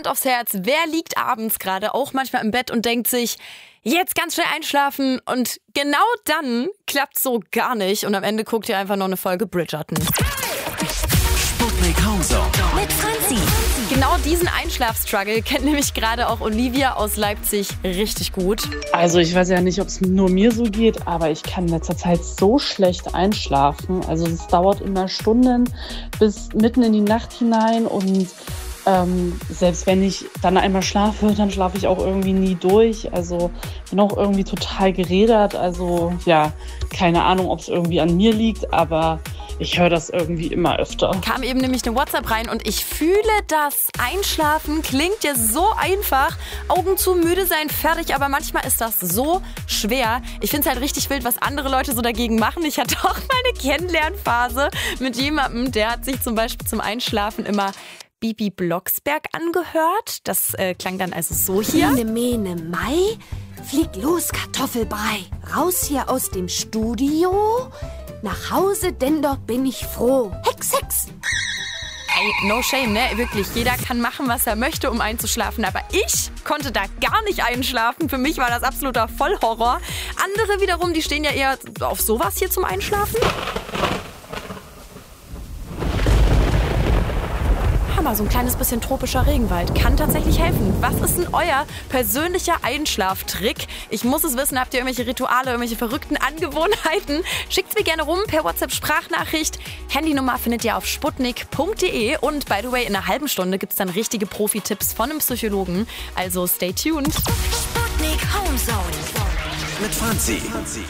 Hand aufs Herz, wer liegt abends gerade auch manchmal im Bett und denkt sich, jetzt ganz schnell einschlafen und genau dann klappt's so gar nicht und am Ende guckt ihr einfach noch eine Folge Bridgerton. Sputnik Homezone Mit Franzi. Genau diesen Einschlafstruggle kennt nämlich gerade auch Olivia aus Leipzig richtig gut. Also ich weiß ja nicht, ob es nur mir so geht, aber ich kann in letzter Zeit so schlecht einschlafen. Also es dauert immer Stunden bis mitten in die Nacht hinein und selbst wenn ich dann einmal schlafe, dann schlafe ich auch irgendwie nie durch. Also bin auch irgendwie total gerädert. Also ja, keine Ahnung, ob es irgendwie an mir liegt, aber ich höre das irgendwie immer öfter. Kam eben nämlich eine WhatsApp rein und ich fühle das. Einschlafen klingt ja so einfach. Augen zu, müde sein, fertig. Aber manchmal ist das so schwer. Ich finde es halt richtig wild, was andere Leute so dagegen machen. Ich hatte auch mal eine Kennenlernphase mit jemandem, der hat sich zum Beispiel zum Einschlafen immer Bibi Blocksberg angehört. Das klang dann also so hier. Mene, mene, Mai, flieg los, Kartoffelbrei. Raus hier aus dem Studio, nach Hause, denn dort bin ich froh. Hex, Hex. Ey, no shame, ne? Wirklich, jeder kann machen, was er möchte, um einzuschlafen. Aber ich konnte da gar nicht einschlafen. Für mich war das absoluter Vollhorror. Andere wiederum, die stehen ja eher auf sowas hier zum Einschlafen. Hammer, so ein kleines bisschen tropischer Regenwald kann tatsächlich helfen. Was ist denn euer persönlicher Einschlaftrick? Ich muss es wissen, habt ihr irgendwelche Rituale, irgendwelche verrückten Angewohnheiten? Schickt's mir gerne rum per WhatsApp-Sprachnachricht. Handynummer findet ihr auf sputnik.de und by the way, in einer halben Stunde gibt's dann richtige Profi-Tipps von einem Psychologen. Also stay tuned. Sputnik Homezone. mit Franzi.